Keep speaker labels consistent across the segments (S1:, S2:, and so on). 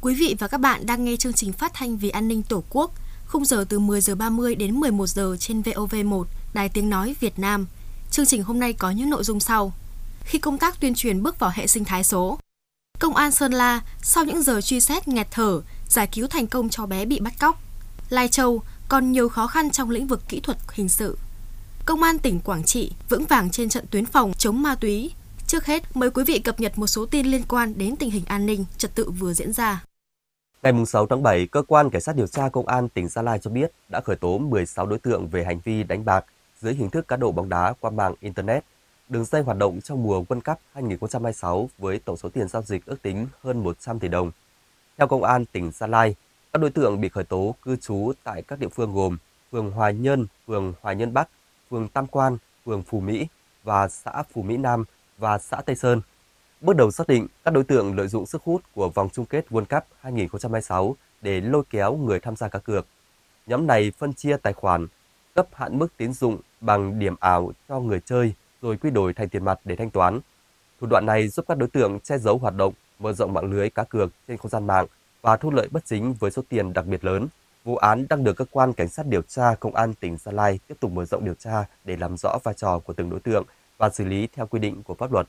S1: Quý vị và các bạn đang nghe chương trình phát thanh Vì an ninh Tổ quốc, khung giờ từ 10 giờ 30 đến 11 giờ trên VOV1, Đài Tiếng nói Việt Nam. Chương trình hôm nay có những nội dung sau. Khi công tác tuyên truyền bước vào hệ sinh thái số, Công an Sơn La sau những giờ truy xét nghẹt thở, giải cứu thành công cháu bé bị bắt cóc. Lai Châu còn nhiều khó khăn trong lĩnh vực kỹ thuật hình sự. Công an tỉnh Quảng Trị vững vàng trên trận tuyến phòng chống ma túy. Trước hết, mời quý vị cập nhật một số tin liên quan đến tình hình an ninh, trật tự vừa diễn ra.
S2: Ngày 6 tháng 7, Cơ quan Cảnh sát điều tra Công an tỉnh Gia Lai cho biết đã khởi tố 16 đối tượng về hành vi đánh bạc dưới hình thức cá độ bóng đá qua mạng Internet. Đường dây hoạt động trong mùa World Cup 2026 với tổng số tiền giao dịch ước tính hơn 100 tỷ đồng. Theo Công an tỉnh Gia Lai, các đối tượng bị khởi tố cư trú tại các địa phương gồm phường Hoài Nhơn, phường Hoài Nhơn Bắc, phường Tam Quan, phường Phú Mỹ và xã Phú Mỹ Nam và xã Tây Sơn. Bước đầu xác định các đối tượng lợi dụng sức hút của vòng chung kết World Cup 2026 để lôi kéo người tham gia cá cược. Nhóm này phân chia tài khoản, cấp hạn mức tín dụng bằng điểm ảo cho người chơi rồi quy đổi thành tiền mặt để thanh toán. Thủ đoạn này giúp các đối tượng che giấu hoạt động, mở rộng mạng lưới cá cược trên không gian mạng và thu lợi bất chính với số tiền đặc biệt lớn. Vụ án đang được Cơ quan Cảnh sát điều tra Công an tỉnh Gia Lai tiếp tục mở rộng điều tra để làm rõ vai trò của từng đối tượng và xử lý theo quy định của pháp luật.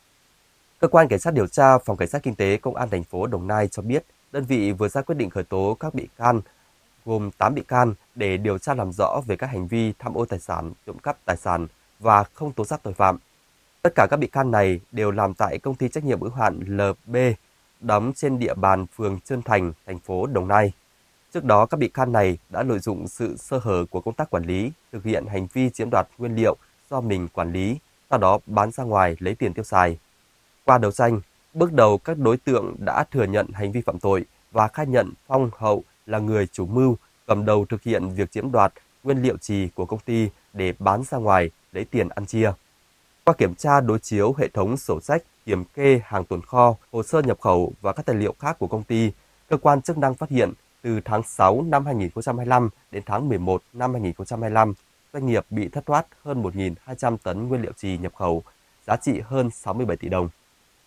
S2: Cơ quan Cảnh sát điều tra Phòng Cảnh sát Kinh tế Công an thành phố Đồng Nai cho biết, đơn vị vừa ra quyết định khởi tố các bị can, gồm 8 bị can để điều tra làm rõ về các hành vi tham ô tài sản, trộm cắp tài sản và không tố giác tội phạm. Tất cả các bị can này đều làm tại công ty trách nhiệm hữu hạn LB, đóng trên địa bàn phường Trơn Thành, thành phố Đồng Nai. Trước đó, các bị can này đã lợi dụng sự sơ hở của công tác quản lý, thực hiện hành vi chiếm đoạt nguyên liệu do mình quản lý, sau đó bán ra ngoài lấy tiền tiêu xài. Qua đấu tranh, bước đầu các đối tượng đã thừa nhận hành vi phạm tội và khai nhận Phong Hậu là người chủ mưu, cầm đầu thực hiện việc chiếm đoạt nguyên liệu chì của công ty để bán ra ngoài lấy tiền ăn chia. Qua kiểm tra đối chiếu hệ thống sổ sách, kiểm kê hàng tồn kho, hồ sơ nhập khẩu và các tài liệu khác của công ty, cơ quan chức năng phát hiện từ tháng 6 năm 2025 đến tháng 11 năm 2025, doanh nghiệp bị thất thoát hơn 1.200 tấn nguyên liệu chì nhập khẩu, giá trị hơn 67 tỷ đồng.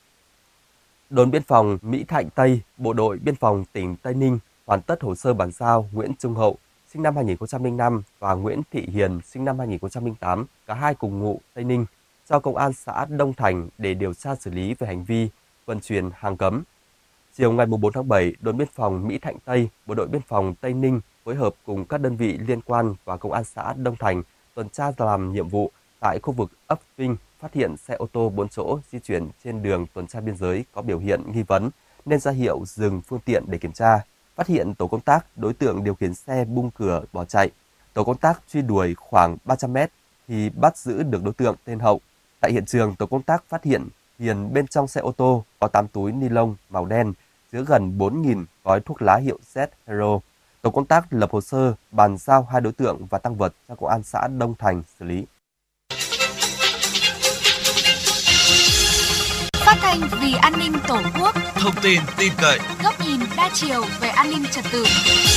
S2: Đồn biên phòng Mỹ Thạnh Tây, Bộ đội Biên phòng tỉnh Tây Ninh hoàn tất hồ sơ bàn giao Nguyễn Trung Hậu, sinh năm 2005 và Nguyễn Thị Hiền, sinh năm 2008, cả hai cùng ngụ Tây Ninh, cho Công an xã Đông Thành để điều tra xử lý về hành vi vận chuyển hàng cấm. Chiều ngày 4 tháng 7, đồn biên phòng Mỹ Thạnh Tây, Bộ đội Biên phòng Tây Ninh phối hợp cùng các đơn vị liên quan và Công an xã Đông Thành tuần tra làm nhiệm vụ tại khu vực ấp Vinh, phát hiện xe ô tô 4 chỗ di chuyển trên đường tuần tra biên giới có biểu hiện nghi vấn nên ra hiệu dừng phương tiện để kiểm tra. Phát hiện tổ công tác, đối tượng điều khiển xe bung cửa bỏ chạy. Tổ công tác truy đuổi khoảng 300 mét thì bắt giữ được đối tượng tên Hậu. Tại hiện trường, tổ công tác phát hiện Hiền bên trong xe ô tô có 8 túi ni lông màu đen chứa gần 4.000 gói thuốc lá hiệu Z Hero. Tổ công tác lập hồ sơ bàn giao hai đối tượng và tang vật cho Công an xã Đông Thành xử lý.
S3: Phát thanh vì an ninh Tổ quốc,
S4: thông tin tin cậy,
S3: góc nhìn đa chiều về an ninh trật tự.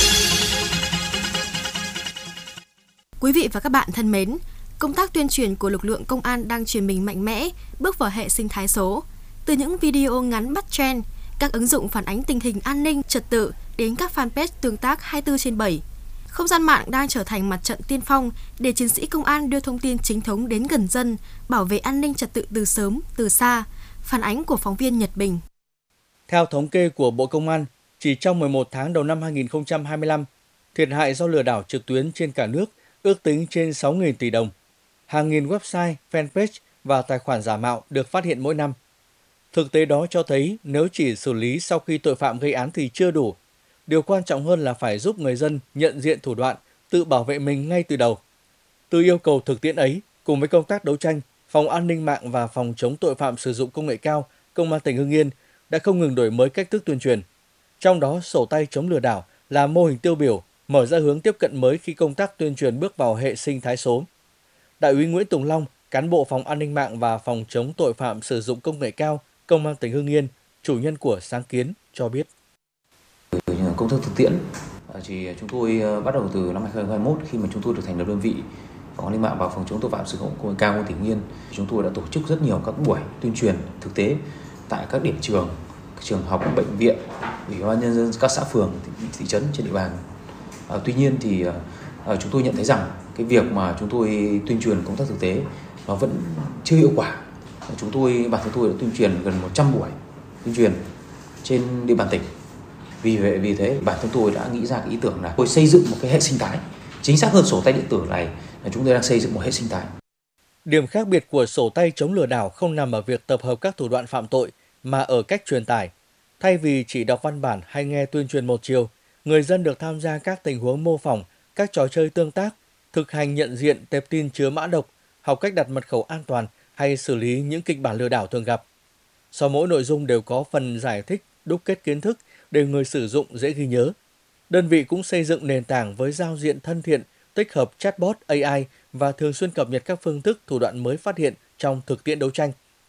S1: Quý vị và các bạn thân mến, công tác tuyên truyền của lực lượng công an đang chuyển mình mạnh mẽ, bước vào hệ sinh thái số. Từ những video ngắn bắt trend, các ứng dụng phản ánh tình hình an ninh, trật tự đến các fanpage tương tác 24/7. Không gian mạng đang trở thành mặt trận tiên phong để chiến sĩ công an đưa thông tin chính thống đến gần dân, bảo vệ an ninh trật tự từ sớm, từ xa. Phản ánh của phóng viên Nhật Bình.
S5: Theo thống kê của Bộ Công an, chỉ trong 11 tháng đầu năm 2025, thiệt hại do lừa đảo trực tuyến trên cả nước ước tính trên 6.000 tỷ đồng. Hàng nghìn website, fanpage và tài khoản giả mạo được phát hiện mỗi năm. Thực tế đó cho thấy nếu chỉ xử lý sau khi tội phạm gây án thì chưa đủ. Điều quan trọng hơn là phải giúp người dân nhận diện thủ đoạn, tự bảo vệ mình ngay từ đầu. Từ yêu cầu thực tiễn ấy, cùng với công tác đấu tranh, Phòng An ninh mạng và Phòng chống tội phạm sử dụng công nghệ cao, Công an tỉnh Hưng Yên đã không ngừng đổi mới cách thức tuyên truyền. Trong đó, sổ tay chống lừa đảo là mô hình tiêu biểu, mở ra hướng tiếp cận mới khi công tác tuyên truyền bước vào hệ sinh thái số. Đại úy Nguyễn Tùng Long, cán bộ Phòng An ninh mạng và Phòng chống tội phạm sử dụng công nghệ cao, Công an tỉnh Hưng Yên, chủ nhân của sáng kiến cho biết.
S6: Công tác thực tiễn thì chúng tôi bắt đầu từ năm 2021 khi mà chúng tôi được thành lập đơn vị Phòng An ninh mạng và Phòng chống tội phạm sử dụng công nghệ cao của tỉnh Hưng Yên. Chúng tôi đã tổ chức rất nhiều các buổi tuyên truyền thực tế tại các điểm trường, trường học, bệnh viện, Ủy ban nhân dân các xã phường, thị trấn trên địa bàn. Tuy nhiên thì chúng tôi nhận thấy rằng cái việc mà chúng tôi tuyên truyền công tác thực tế nó vẫn chưa hiệu quả. Bản thân tôi đã tuyên truyền gần 100 buổi tuyên truyền trên địa bàn tỉnh. Vì thế bản thân tôi đã nghĩ ra cái ý tưởng là tôi xây dựng một cái hệ sinh thái. Chính xác hơn, sổ tay điện tử này là chúng tôi đang xây dựng một hệ sinh thái.
S5: Điểm khác biệt của sổ tay chống lừa đảo không nằm ở việc tập hợp các thủ đoạn phạm tội mà ở cách truyền tải. Thay vì chỉ đọc văn bản hay nghe tuyên truyền một chiều, người dân được tham gia các tình huống mô phỏng, các trò chơi tương tác, thực hành nhận diện tệp tin chứa mã độc, học cách đặt mật khẩu an toàn hay xử lý những kịch bản lừa đảo thường gặp. Sau mỗi nội dung đều có phần giải thích, đúc kết kiến thức để người sử dụng dễ ghi nhớ. Đơn vị cũng xây dựng nền tảng với giao diện thân thiện, tích hợp chatbot AI và thường xuyên cập nhật các phương thức thủ đoạn mới phát hiện trong thực tiễn đấu tranh.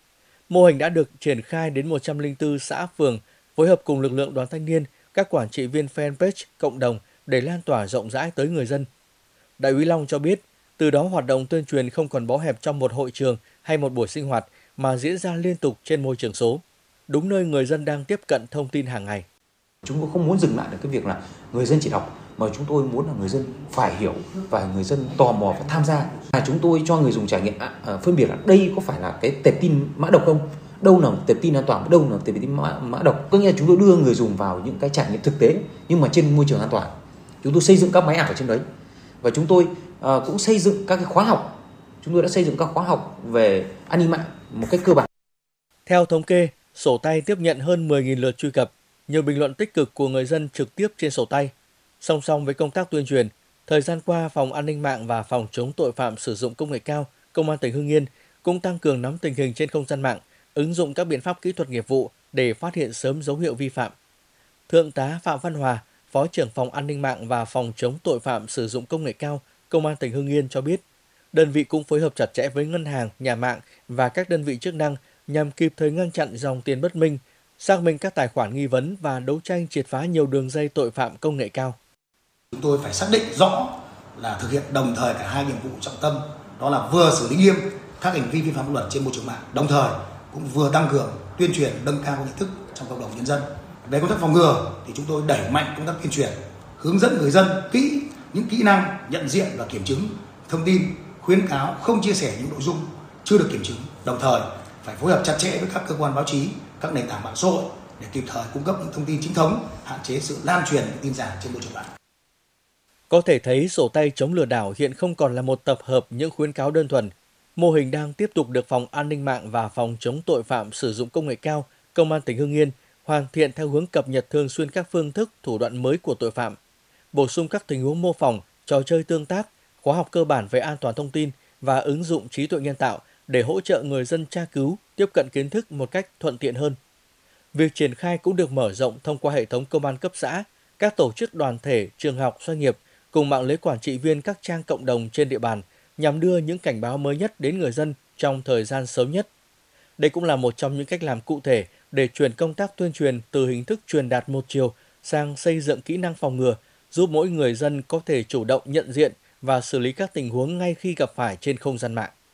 S5: Mô hình đã được triển khai đến 104 xã phường, phối hợp cùng lực lượng đoàn thanh niên, các quản trị viên fanpage cộng đồng để lan tỏa rộng rãi tới người dân. Đại úy Long cho biết, từ đó hoạt động tuyên truyền không còn bó hẹp trong một hội trường hay một buổi sinh hoạt mà diễn ra liên tục trên môi trường số, đúng nơi người dân đang tiếp cận thông tin hàng ngày.
S6: Chúng tôi không muốn dừng lại được cái việc là người dân chỉ đọc, mà chúng tôi muốn là người dân phải hiểu và người dân tò mò và tham gia. Chúng tôi cho người dùng trải nghiệm phân biệt là đây có phải là cái tệp tin mã độc không? Đâu là tệp tin an toàn, đâu là tệp tin mã độc. Có nghĩa là chúng tôi đưa người dùng vào những cái trải nghiệm thực tế nhưng mà trên môi trường an toàn. Chúng tôi xây dựng các máy ảo ở trên đấy. Và chúng tôi cũng xây dựng các cái khóa học. Chúng tôi đã xây dựng các khóa học về an ninh mạng một cách cơ bản.
S5: Theo thống kê, sổ tay tiếp nhận hơn 10.000 lượt truy cập, nhiều bình luận tích cực của người dân trực tiếp trên sổ tay. Song song với công tác tuyên truyền, thời gian qua, Phòng An ninh mạng và Phòng chống tội phạm sử dụng công nghệ cao, Công an tỉnh Hưng Yên cũng tăng cường nắm tình hình trên không gian mạng, ứng dụng các biện pháp kỹ thuật nghiệp vụ để phát hiện sớm dấu hiệu vi phạm. Thượng tá Phạm Văn Hòa, Phó trưởng Phòng An ninh mạng và Phòng chống tội phạm sử dụng công nghệ cao, Công an tỉnh Hưng Yên cho biết, đơn vị cũng phối hợp chặt chẽ với ngân hàng, nhà mạng và các đơn vị chức năng nhằm kịp thời ngăn chặn dòng tiền bất minh, xác minh các tài khoản nghi vấn và đấu tranh triệt phá nhiều đường dây tội phạm công nghệ cao.
S4: Chúng tôi phải xác định rõ là thực hiện đồng thời cả hai nhiệm vụ trọng tâm, đó là vừa xử lý nghiêm các hành vi vi phạm pháp luật trên môi trường mạng, đồng thời cũng vừa tăng cường tuyên truyền, nâng cao nhận thức trong cộng đồng nhân dân. Về công tác phòng ngừa thì chúng tôi đẩy mạnh công tác tuyên truyền, hướng dẫn người dân kỹ những kỹ năng nhận diện và kiểm chứng thông tin, khuyến cáo không chia sẻ những nội dung chưa được kiểm chứng, đồng thời phải phối hợp chặt chẽ với các cơ quan báo chí, các nền tảng mạng xã hội để kịp thời cung cấp những thông tin chính thống, hạn chế sự lan truyền những tin giả trên môi trường mạng.
S5: Có thể thấy sổ tay chống lừa đảo hiện không còn là một tập hợp những khuyến cáo đơn thuần. Mô hình đang tiếp tục được Phòng An ninh mạng và Phòng chống tội phạm sử dụng công nghệ cao, Công an tỉnh Hưng Yên hoàn thiện theo hướng cập nhật thường xuyên các phương thức, thủ đoạn mới của tội phạm, bổ sung các tình huống mô phỏng, trò chơi tương tác, khóa học cơ bản về an toàn thông tin và ứng dụng trí tuệ nhân tạo để hỗ trợ người dân tra cứu, tiếp cận kiến thức một cách thuận tiện hơn. Việc triển khai cũng được mở rộng thông qua hệ thống công an cấp xã, các tổ chức đoàn thể, trường học, doanh nghiệp cùng mạng lưới quản trị viên các trang cộng đồng trên địa bàn nhằm đưa những cảnh báo mới nhất đến người dân trong thời gian sớm nhất. Đây cũng là một trong những cách làm cụ thể để chuyển công tác tuyên truyền từ hình thức truyền đạt một chiều sang xây dựng kỹ năng phòng ngừa, giúp mỗi người dân có thể chủ động nhận diện và xử lý các tình huống ngay khi gặp phải trên không gian mạng.